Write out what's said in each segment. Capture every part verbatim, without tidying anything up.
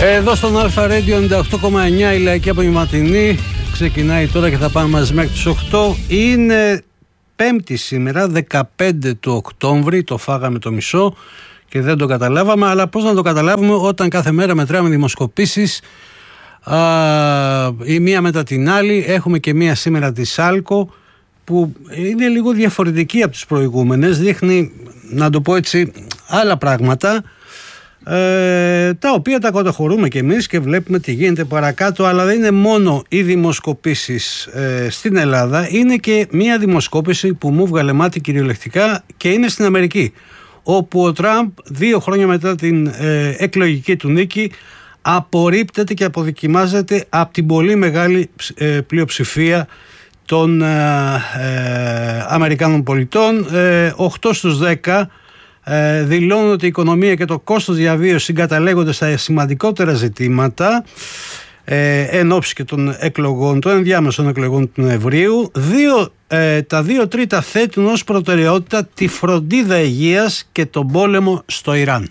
Εδώ στον Αλφα Radio ενενήντα οκτώ κόμμα εννιά η λαϊκή απογευματινή ξεκινάει τώρα και θα πάμε μαζί μέχρι τις οκτώ. Είναι Πέμπτη σήμερα, δεκαπέντε του Οκτώβρη, το φάγαμε το μισό και δεν το καταλάβαμε, αλλά πώς να το καταλάβουμε όταν κάθε μέρα μετράμε δημοσκοπήσεις α, η μία μετά την άλλη. Έχουμε και μία σήμερα τη Σάλκο που είναι λίγο διαφορετική από τις προηγούμενες, δείχνει, να το πω έτσι, άλλα πράγματα, ε, τα οποία τα καταχωρούμε και εμείς και βλέπουμε τι γίνεται παρακάτω. Αλλά δεν είναι μόνο οι δημοσκοπήσεις ε, στην Ελλάδα, είναι και μία δημοσκόπηση που μου βγάλε μάτι κυριολεκτικά και είναι στην Αμερική, όπου ο Τραμπ δύο χρόνια μετά την ε, εκλογική του νίκη απορρίπτεται και αποδοκιμάζεται από την πολύ μεγάλη ε, πλειοψηφία των ε, ε, Αμερικάνων πολιτών. ε, οκτώ στους δέκα ε, δηλώνουν ότι η οικονομία και το κόστος διαβίωσης συγκαταλέγονται στα σημαντικότερα ζητήματα ε, εν ώψη και των εκλογών, των ενδιάμεσων εκλογών του Νοεμβρίου. Δύο, ε, τα δύο τρίτα θέτουν ως προτεραιότητα τη φροντίδα υγείας και τον πόλεμο στο Ιράν.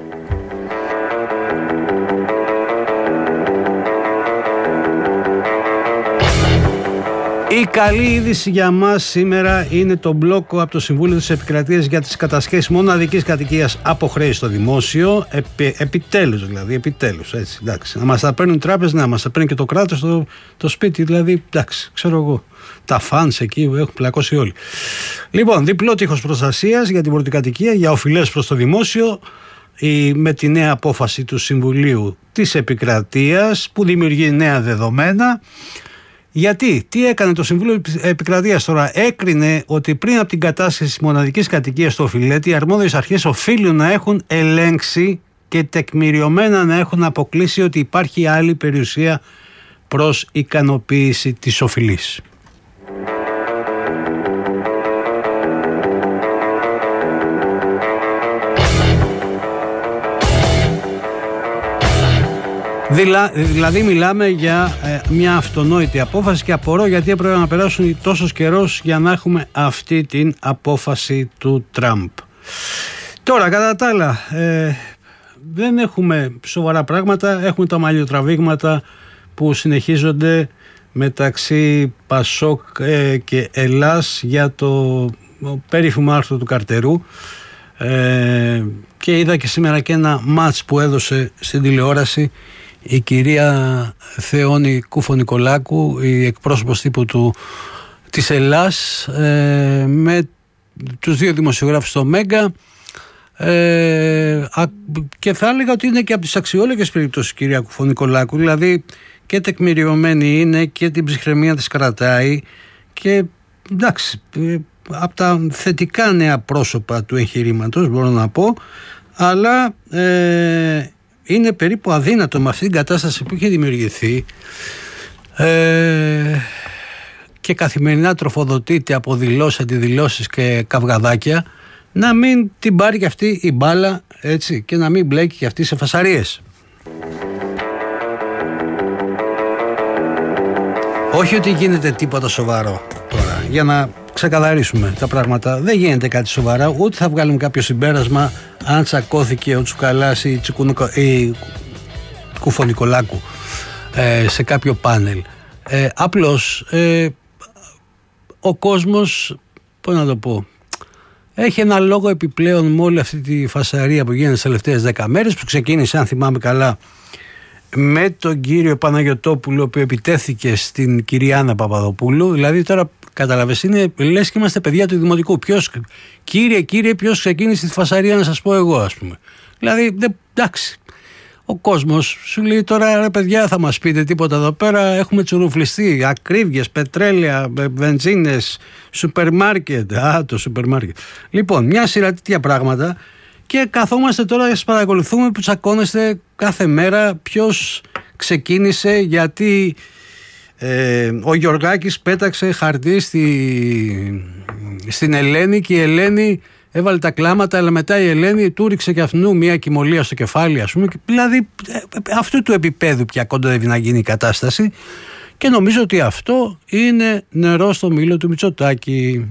Η καλή είδηση για μας σήμερα είναι το μπλόκο από το Συμβούλιο της Επικρατείας για τις κατασχέσεις μοναδικής κατοικίας από χρέη στο δημόσιο. Επι, επιτέλους δηλαδή, επιτέλους. Έτσι, εντάξει. Να μας τα παίρνουν τράπεζες, να μας τα παίρνει και το κράτος το, το σπίτι. Δηλαδή, εντάξει, ξέρω εγώ. Τα φανς εκεί έχουν πλακώσει όλοι. Λοιπόν, διπλό τείχος προστασίας για την πρωτοκατοικία, για οφειλές προς το δημόσιο, η, με τη νέα απόφαση του Συμβουλίου της Επικρατείας που δημιουργεί νέα δεδομένα. Γιατί, τι έκανε το Συμβούλιο Επικρατείας τώρα? Έκρινε ότι πριν από την κατάσχεση μοναδικής κατοικίας στο οφειλέτη, οι αρμόδιες αρχές οφείλουν να έχουν ελέγξει και τεκμηριωμένα να έχουν αποκλείσει ότι υπάρχει άλλη περιουσία προς ικανοποίηση της οφειλής. Δηλα, δηλαδή μιλάμε για ε, μια αυτονόητη απόφαση και απορώ γιατί έπρεπε να περάσουν τόσος καιρός για να έχουμε αυτή την απόφαση του Τραμπ. Τώρα κατά τα άλλα ε, δεν έχουμε σοβαρά πράγματα, έχουμε τα μαλλιοτραβήγματα που συνεχίζονται μεταξύ Πασόκ ε, και Ελλάς για το περίφημο άρθρο του Καρτερού. Ε, και είδα και σήμερα και ένα μάτς που έδωσε στην τηλεόραση η κυρία Θεόνη Κούφο-Νικολάκου, η εκπρόσωπος τύπου του, της Ελλάς, ε, με τους δύο δημοσιογράφους στο Μέγκα, ε, α, και θα έλεγα ότι είναι και από τις αξιόλογες περιπτώσεις η κυρία Κούφο-Νικολάκου, δηλαδή και τεκμηριωμένη είναι και την ψυχραιμία της κρατάει και εντάξει, από τα θετικά νέα πρόσωπα του εγχειρήματος μπορώ να πω, αλλά ε, είναι περίπου αδύνατο με αυτή την κατάσταση που έχει δημιουργηθεί ε, και καθημερινά τροφοδοτείται από δηλώσεις, αντιδηλώσεις και καυγαδάκια, να μην την πάρει και αυτή η μπάλα, έτσι, και να μην μπλέκει και αυτή σε φασαρίες. Όχι ότι γίνεται τίποτα σοβαρό τώρα, για να ξεκαθαρίσουμε τα πράγματα. Δεν γίνεται κάτι σοβαρά, ούτε θα βγάλουμε κάποιο συμπέρασμα αν τσακώθηκε ο Τσουκαλάς ή η Κούφο-Νικολάκου ε, σε κάποιο πάνελ. Ε, απλώς ε, ο κόσμος, πώς να το πω, έχει ένα λόγο επιπλέον με όλη αυτή τη φασαρία που γίνεται τις τελευταίες δέκα μέρες, που ξεκίνησε, αν θυμάμαι καλά, με τον κύριο Παναγιωτόπουλο που επιτέθηκε στην κυρία Άννα Παπαδοπούλου. Δηλαδή τώρα καταλαβες, είναι λες και είμαστε παιδιά του δημοτικού. Ποιος, κύριε, κύριε, ποιος ξεκίνησε τη φασαρία, να σας πω εγώ, ας πούμε. Δηλαδή, δε, εντάξει. Ο κόσμος σου λέει τώρα, ρε παιδιά, θα μας πείτε τίποτα εδώ πέρα? Έχουμε τσουρουφλιστεί, ακρίβειες, πετρέλαια, βενζίνες, σούπερ μάρκετ. Α, το σούπερ μάρκετ. Λοιπόν, μια σειρά τέτοια πράγματα. Και καθόμαστε τώρα και σας παρακολουθούμε που τσακώνεστε κάθε μέρα ποιος ξεκίνησε, γιατί ε, ο Γιωργάκης πέταξε χαρτί στη, στην Ελένη και η Ελένη έβαλε τα κλάματα, αλλά μετά η Ελένη του ρίξε και αυτού μια κοιμωλία στο κεφάλι, ας πούμε. Δηλαδή αυτού του επίπεδου πια κοντεύει να γίνει η κατάσταση και νομίζω ότι αυτό είναι νερό στο μήλο του Μητσοτάκη.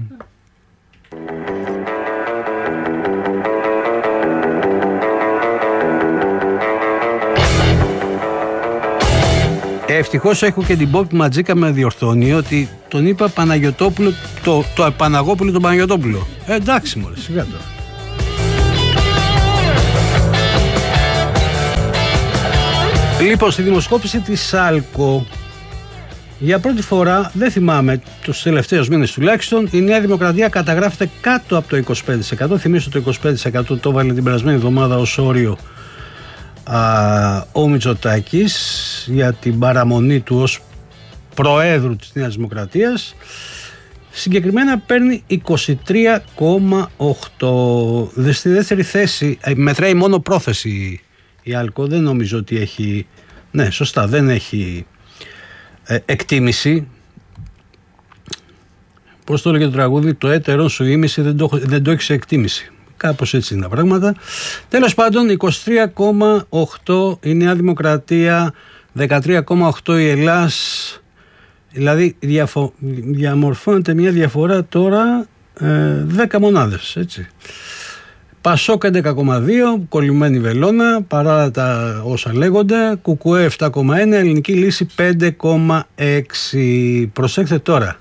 Ευτυχώς έχω και την Πόπη Ματζίκα με διορθώνει ότι τον είπα Παναγιωτόπουλο, το, το Παναγόπουλο τον Παναγιωτόπουλο. Ε, εντάξει μωρέ, σιγά τώρα. Λοιπόν, στη δημοσκόπηση της ΣΑΛΚΟ, για πρώτη φορά, δεν θυμάμαι τους τελευταίους μήνες τουλάχιστον, η Νέα Δημοκρατία καταγράφεται κάτω από το είκοσι πέντε τοις εκατό. Θυμίζω το είκοσι πέντε τοις εκατό το βάλε την περασμένη εβδομάδα ως όριο α, ο Μητσοτάκης για την παραμονή του ως Προέδρου της Νέας Δημοκρατίας. Συγκεκριμένα παίρνει είκοσι τρία κόμμα οκτώ. Στη δεύτερη θέση μετράει μόνο πρόθεση η ΑΛΚΟ, δεν νομίζω ότι έχει, ναι σωστά, δεν έχει ε, εκτίμηση. Πώς το έλεγε το τραγούδι, το έτερο σου ήμιση δεν το, δεν το έχει σε εκτίμηση. Κάπως έτσι είναι τα πράγματα. Τέλος πάντων, είκοσι τρία κόμμα οκτώ η Νέα Δημοκρατία, δεκατρία κόμμα οκτώ η Ελλάς. Δηλαδή διαφο... διαμορφώνεται μια διαφορά τώρα ε, δέκα μονάδες, έτσι. Πασόκ έντεκα κόμμα δύο, κολλημένη βελόνα, παρά τα όσα λέγονται. Κουκουέ επτά κόμμα ένα, Ελληνική Λύση πέντε κόμμα έξι. Προσέξτε τώρα.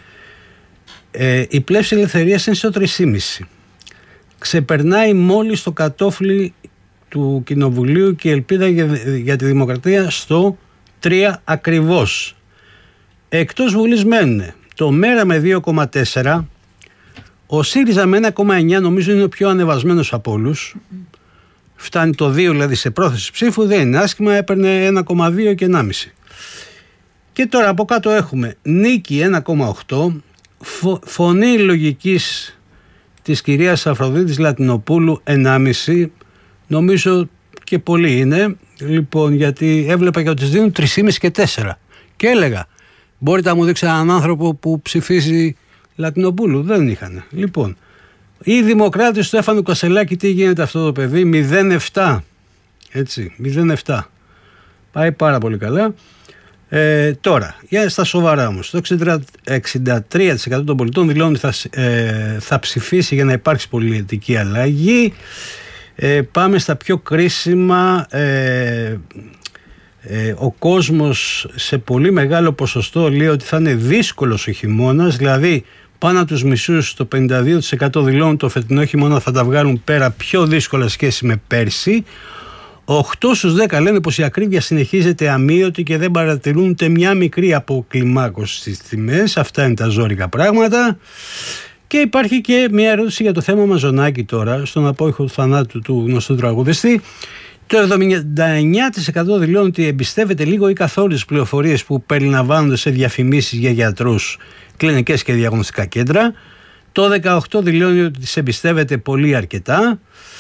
Ε, η πλεύση ελευθερίας είναι στο τρία κόμμα πέντε. Ξεπερνάει μόλις το κατόφλι του Κοινοβουλίου και η ελπίδα για, για τη δημοκρατία στο τρία ακριβώς. Εκτός Βουλής μένουν το ΜΕΡΑ με δύο κόμμα τέσσερα, ο ΣΥΡΙΖΑ με ένα κόμμα εννιά, νομίζω είναι ο πιο ανεβασμένος από όλους. Φτάνει το δύο δηλαδή σε πρόθεση ψήφου, δεν είναι άσχημα, έπαιρνε ένα κόμμα δύο και ενάμιση. Και τώρα από κάτω έχουμε Νίκη ένα κόμμα οκτώ, φω, Φωνή Λογικής της κυρίας Αφροδίτης Λατινοπούλου ενάμιση, νομίζω και πολύ είναι, λοιπόν, γιατί έβλεπα και ότι τις δίνουν τρία κόμμα πέντε και τέσσερα και έλεγα μπορείτε να μου δείξει έναν άνθρωπο που ψηφίζει Λατινοπούλου, δεν είχαν. Λοιπόν, οι Δημοκράτες του Στέφανου Κασελάκη, τι γίνεται αυτό το παιδί, μηδέν κόμμα επτά, έτσι, μηδέν κόμμα επτά, πάει πάρα πολύ καλά. Ε, τώρα, για στα σοβαρά όμως, το εξήντα τρία τοις εκατό των πολιτών δηλώνουν ότι θα, ε, θα ψηφίσει για να υπάρξει πολιτική αλλαγή. Ε, πάμε στα πιο κρίσιμα. ε, ε, ο κόσμος σε πολύ μεγάλο ποσοστό λέει ότι θα είναι δύσκολος ο χειμώνας, δηλαδή πάνω από τους μισούς, το πενήντα δύο τοις εκατό δηλώνουν το φετινό χειμώνα θα τα βγάλουν πέρα πιο δύσκολα σχέση με πέρσι. οκτώ στους δέκα λένε πως η ακρίβεια συνεχίζεται αμείωτη και δεν παρατηρούν ούτε μια μικρή αποκλιμάκωση στις τιμές. Αυτά είναι τα ζόρικα πράγματα. Και υπάρχει και μια ερώτηση για το θέμα Μαζονάκη τώρα, στον απόϊχο του θανάτου του γνωστού τραγουδιστή. Το εβδομήντα εννέα τοις εκατό δηλώνουν ότι εμπιστεύεται λίγο ή καθόλου τις πληροφορίες που περιλαμβάνονται σε διαφημίσεις για γιατρούς, κλινικές και διαγνωστικά κέντρα. Το δεκαοκτώ τοις εκατό δηλώνει ότι τις εμπιστεύεται πολύ αρκετά.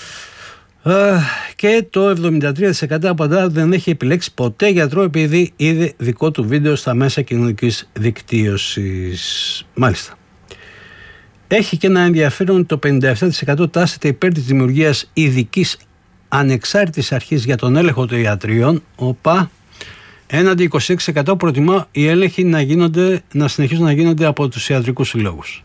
Και το εβδομήντα τρία τοις εκατό απαντά ότι δεν έχει επιλέξει ποτέ γιατρό επειδή είδε δικό του βίντεο στα μέσα κοινωνικής δικτύωσης. Μάλιστα. Έχει και ένα ενδιαφέρον, το πενήντα επτά τοις εκατό τάσεται υπέρ της δημιουργίας ειδικής ανεξάρτητης αρχής για τον έλεγχο των ιατρίων. Οπα. Έναντι είκοσι έξι τοις εκατό προτιμά οι έλεγχοι να, γίνονται, να συνεχίζουν να γίνονται από τους ιατρικούς συλλόγους.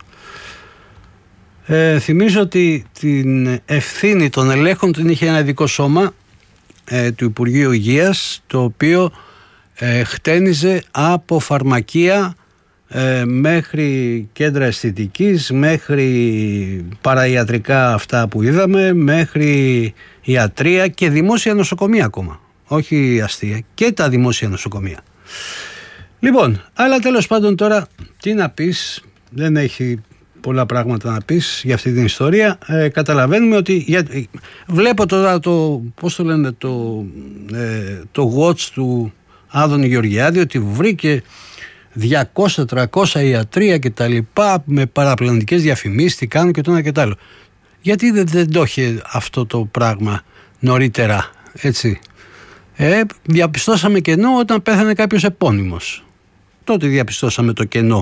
Ε, θυμίζω ότι την ευθύνη των ελέγχων την είχε ένα ειδικό σώμα ε, του Υπουργείου Υγείας, το οποίο ε, χτένιζε από φαρμακεία ε, μέχρι κέντρα αισθητικής, μέχρι παραϊατρικά αυτά που είδαμε, μέχρι ιατρία και δημόσια νοσοκομεία ακόμα. Όχι αστεία, και τα δημόσια νοσοκομεία. Λοιπόν, αλλά τέλος πάντων τώρα τι να πεις, δεν έχει πολλά πράγματα να πεις για αυτή την ιστορία. Ε, καταλαβαίνουμε ότι για, βλέπω τώρα το, πώς το λένε, το, ε, το watch του Άδωνη Γεωργιάδη, ότι βρήκε διακόσια τριακόσια ιατρία και τα λοιπά με παραπλανητικές διαφημίσεις, τι κάνουν και το ένα και το άλλο. Γιατί δεν, δεν το είχε αυτό το πράγμα νωρίτερα, έτσι. Ε, διαπιστώσαμε κενό όταν πέθανε κάποιος επώνυμος. Τότε διαπιστώσαμε το κενό.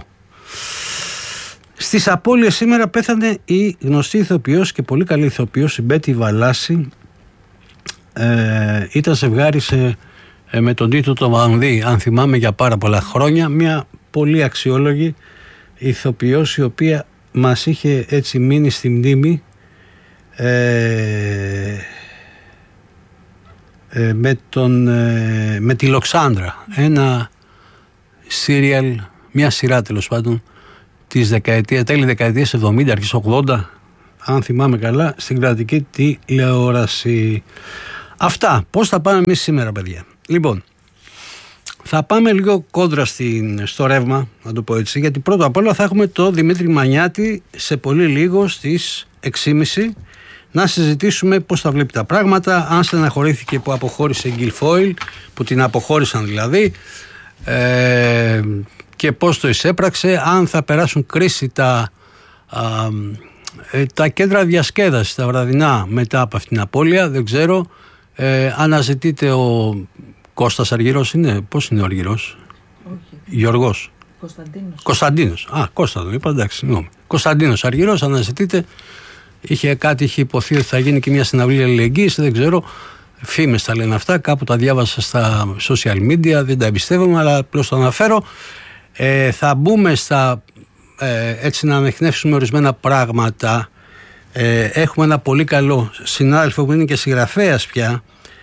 Στις απώλειες σήμερα πέθανε η γνωστή ηθοποιός και πολύ καλή ηθοποιός, η Μπέτη Βαλάση. Ε, ήταν ζευγάρι σε, ε, με τον Τίτο το Βανδύ, αν θυμάμαι, για πάρα πολλά χρόνια. Μια πολύ αξιόλογη ηθοποιός, η οποία μας είχε έτσι μείνει στη μνήμη ε, ε, με, τον, ε, με τη Λοξάνδρα. Ένα σύριαλ, μια σειρά τέλος πάντων της δεκαετία, τέλη δεκαετίας εβδομήντα, αρχές ογδόντα, αν θυμάμαι καλά, στην κρατική τηλεόραση. Αυτά. Πώς θα πάμε εμείς σήμερα, παιδιά? Λοιπόν, θα πάμε λίγο κόντρα στην, στο ρεύμα, να το πω έτσι, γιατί πρώτα απ' όλα θα έχουμε το Δημήτρη Μανιάτη σε πολύ λίγο στις έξι και μισή να συζητήσουμε πώς θα βλέπει τα πράγματα, αν στεναχωρήθηκε που αποχώρησε η Γκιλφόιλ, που την αποχώρησαν δηλαδή, ε, και πώς το εισέπραξε, αν θα περάσουν κρίση τα, α, ε, τα κέντρα διασκέδασης, τα βραδινά μετά από αυτήν την απώλεια, δεν ξέρω. Ε, αναζητείται ο Κώστας Αργυρός, είναι, πώς είναι ο Αργυρός? Όχι. Γιώργος. Κωνσταντίνος. Κωνσταντίνος. Α, Κώστα τον είπα, εντάξει, συγγνώμη. Κωνσταντίνος Αργυρός, αναζητείται. Είχε κάτι, είχε υποθεί ότι θα γίνει και μια συναυλία αλληλεγγύης, δεν ξέρω. Φήμες τα λένε αυτά, κάπου τα διάβασα στα social media, δεν τα εμπιστεύομαι, αλλά απλώς το αναφέρω. Ε, θα μπούμε στα, ε, έτσι να ανεχνεύσουμε ορισμένα πράγματα. Ε, έχουμε ένα πολύ καλό συνάδελφο που είναι και συγγραφέας πια,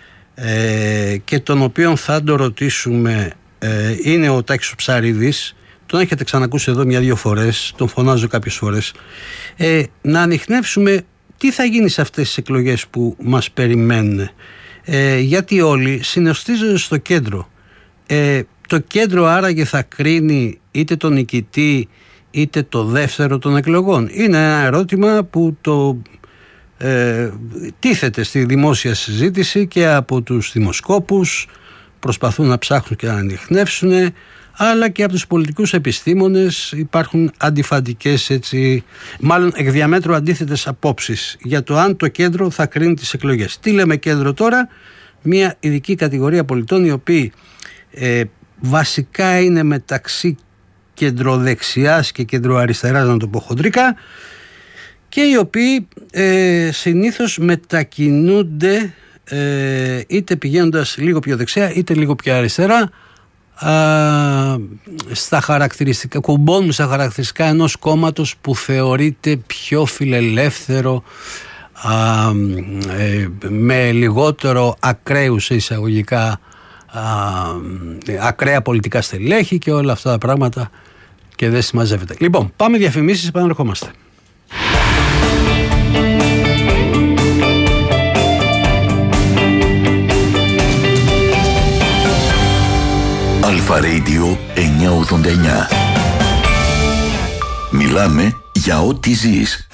ε, και τον οποίον θα το ρωτήσουμε, ε, είναι ο Τάκης ο Ψαρίδης. Τον έχετε ξανακούσει εδώ μια-δύο φορές, τον φωνάζω κάποιες φορές. Ε, να ανιχνεύσουμε τι θα γίνει σε αυτές τις εκλογές που μας περιμένουν, ε, γιατί όλοι συνοστίζονται στο κέντρο. Ε, το κέντρο άραγε θα κρίνει είτε τον νικητή είτε το δεύτερο των εκλογών? Είναι ένα ερώτημα που το ε, τίθεται στη δημόσια συζήτηση και από τους δημοσκόπους, προσπαθούν να ψάχνουν και να ανιχνεύσουν, αλλά και από τους πολιτικούς επιστήμονες υπάρχουν αντιφατικές, έτσι, μάλλον εκ διαμέτρου αντίθετες απόψεις για το αν το κέντρο θα κρίνει τις εκλογές. Τι λέμε κέντρο τώρα? Μια ειδική κατηγορία πολιτών οι οποίοι ε, βασικά είναι μεταξύ κεντροδεξιάς και κεντροαριστεράς, να το πω χοντρικά, και οι οποίοι ε, συνήθως μετακινούνται ε, είτε πηγαίνοντας λίγο πιο δεξιά είτε λίγο πιο αριστερά, α, στα χαρακτηριστικά, κουμπώνουν στα χαρακτηριστικά ενός κόμματος που θεωρείται πιο φιλελεύθερο, α, ε, με λιγότερο ακραίους εισαγωγικά, α, ακραία πολιτικά στελέχη και όλα αυτά τα πράγματα, και δεν συμμαζεύεται. Λοιπόν, πάμε διαφημίσεις, επαναρχόμαστε. Αλφα Radio εννιακόσια ογδόντα εννιά. Μιλάμε για ό,τι ζεις.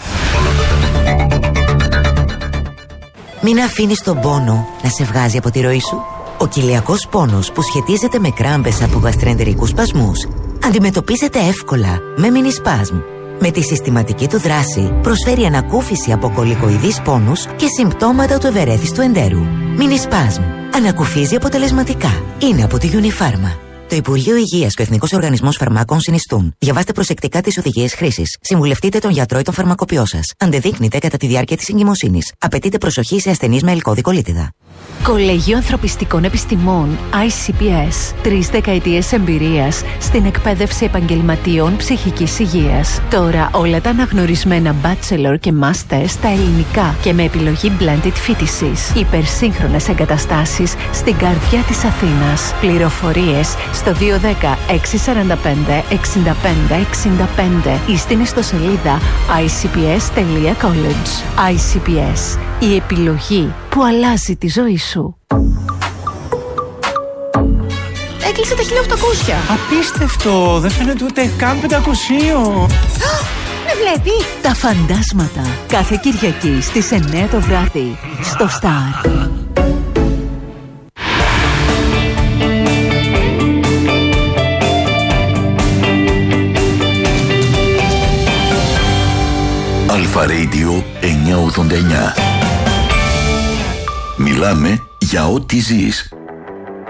Μην αφήνεις τον πόνο να σε βγάζει από τη ροή σου. Ο κοιλιακός πόνος που σχετίζεται με κράμπες από γαστροεντερικούς σπασμούς αντιμετωπίζεται εύκολα με Μινισπάσμ. Με τη συστηματική του δράση προσφέρει ανακούφιση από κολικοειδείς πόνους και συμπτώματα του ευερέθιστου εντέρου. Μινισπάσμ. Ανακουφίζει αποτελεσματικά. Είναι από τη Unifarma. Το Υπουργείο Υγείας και ο Εθνικός Οργανισμός Φαρμάκων συνιστούν. Διαβάστε προσεκτικά τις οδηγίες χρήσης. Συμβουλευτείτε τον γιατρό ή τον φαρμακοποιό σας. Αντεδείκνυται κατά τη διάρκεια της εγκυμοσύνης. Απαιτείται προσοχή σε ασθενείς με ελκώδικο λίτιδα. Κολέγιο Ανθρωπιστικών Επιστημών άι σι πι ες. Τρεις δεκαετίες εμπειρίας στην εκπαίδευση επαγγελματιών ψυχικής υγείας. Τώρα όλα τα αναγνωρισμένα bachelor και master στα ελληνικά και με επιλογή blended φοιτησης. Υπερσύγχρονες εγκαταστάσεις στην καρδιά της Αθήνας. Πληροφορίες στο δύο ένα μηδέν έξι τέσσερα πέντε έξι πέντε έξι πέντε ή στην ιστοσελίδα άι σι πι ες τελεία college. άι σι πι ες. Η επιλογή που αλλάζει τη ζωή σου. Έκλεισε τα χίλια οκτακόσια. Απίστευτο! Δεν φαίνεται ούτε καν πεντακόσια. Με βλέπει! Τα φαντάσματα. Κάθε Κυριακή στις εννιά το βράδυ στο Star. Αλφα Radio εννιακόσια ογδόντα εννιά. Μιλάμε για ό,τι ζεις.